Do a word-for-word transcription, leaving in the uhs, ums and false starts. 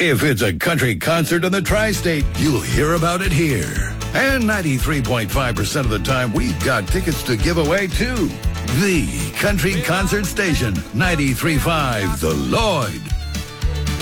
If it's a country concert in the tri-state, you'll hear about it here. And ninety-three point five percent of the time, we've got tickets to give away, too. The Country Concert Station, ninety-three point five, The Lloyd.